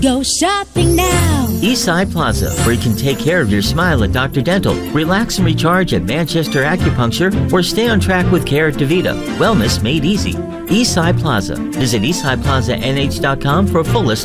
Go shopping now. Eastside Plaza, where you can take care of your smile at Dr. Dental, relax and recharge at Manchester Acupuncture, or stay on track with care at DaVita. Wellness made easy. Eastside Plaza. Visit eastsideplanzanh.com for a full list